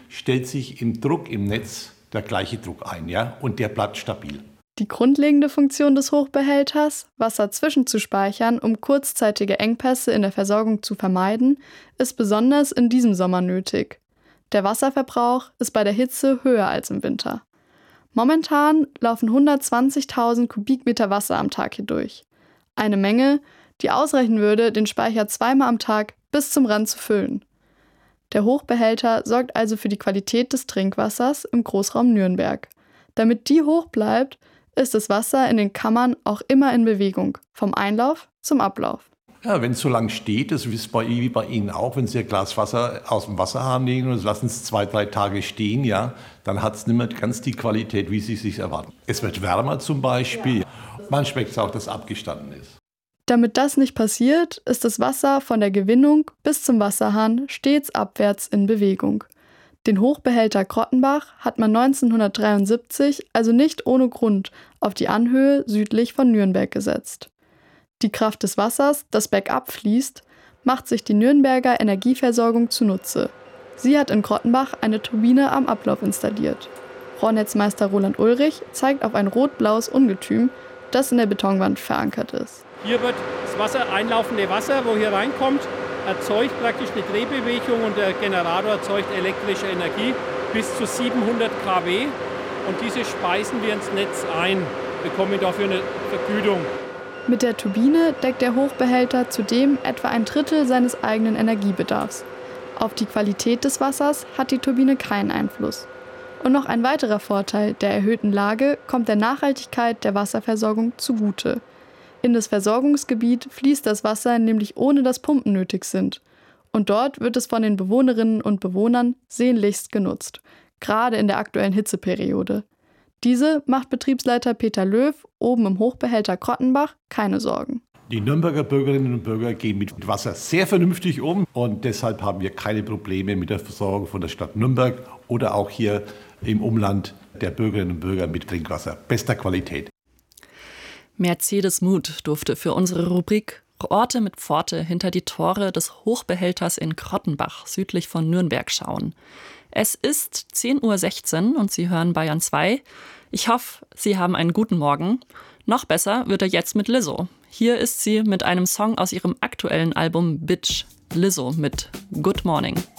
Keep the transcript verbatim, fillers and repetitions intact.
stellt sich im Druck im Netz der gleiche Druck ein, ja, und der bleibt stabil. Die grundlegende Funktion des Hochbehälters, Wasser zwischenzuspeichern, um kurzzeitige Engpässe in der Versorgung zu vermeiden, ist besonders in diesem Sommer nötig. Der Wasserverbrauch ist bei der Hitze höher als im Winter. Momentan laufen hundertzwanzigtausend Kubikmeter Wasser am Tag hier durch. Eine Menge, die ausreichen würde, den Speicher zweimal am Tag bis zum Rand zu füllen. Der Hochbehälter sorgt also für die Qualität des Trinkwassers im Großraum Nürnberg. Damit die hoch bleibt, ist das Wasser in den Kammern auch immer in Bewegung, vom Einlauf zum Ablauf. Ja, wenn es so lang steht, das ist bei, wie bei Ihnen auch, wenn Sie ein Glas Wasser aus dem Wasserhahn nehmen und lassen es zwei, drei Tage stehen, ja, dann hat es nicht mehr ganz die Qualität, wie Sie es sich erwarten. Es wird wärmer zum Beispiel. Man schmeckt es auch, dass es abgestanden ist. Damit das nicht passiert, ist das Wasser von der Gewinnung bis zum Wasserhahn stets abwärts in Bewegung. Den Hochbehälter Krottenbach hat man neunzehnhundertdreiundsiebzig also nicht ohne Grund auf die Anhöhe südlich von Nürnberg gesetzt. Die Kraft des Wassers, das bergab fließt, macht sich die Nürnberger Energieversorgung zunutze. Sie hat in Krottenbach eine Turbine am Ablauf installiert. Rohrnetzmeister Roland Ulrich zeigt auf ein rot-blaues Ungetüm, das in der Betonwand verankert ist. Hier wird das Wasser, einlaufende Wasser, wo hier reinkommt, erzeugt praktisch eine Drehbewegung und der Generator erzeugt elektrische Energie bis zu siebenhundert Kilowatt. Und diese speisen wir ins Netz ein, bekommen dafür eine Vergütung. Mit der Turbine deckt der Hochbehälter zudem etwa ein Drittel seines eigenen Energiebedarfs. Auf die Qualität des Wassers hat die Turbine keinen Einfluss. Und noch ein weiterer Vorteil der erhöhten Lage kommt der Nachhaltigkeit der Wasserversorgung zugute. In das Versorgungsgebiet fließt das Wasser nämlich ohne dass Pumpen nötig sind. Und dort wird es von den Bewohnerinnen und Bewohnern sehnlichst genutzt, gerade in der aktuellen Hitzeperiode. Diese macht Betriebsleiter Peter Löw oben im Hochbehälter Krottenbach keine Sorgen. Die Nürnberger Bürgerinnen und Bürger gehen mit Wasser sehr vernünftig um und deshalb haben wir keine Probleme mit der Versorgung von der Stadt Nürnberg oder auch hier im Umland der Bürgerinnen und Bürger mit Trinkwasser bester Qualität. Mercedes Muth durfte für unsere Rubrik Orte mit Pforte hinter die Tore des Hochbehälters in Krottenbach südlich von Nürnberg schauen. Es ist zehn Uhr sechzehn und Sie hören Bayern zwei. Ich hoffe, Sie haben einen guten Morgen. Noch besser wird er jetzt mit Lizzo. Hier ist sie mit einem Song aus ihrem aktuellen Album Bitch. Lizzo mit Good Morning.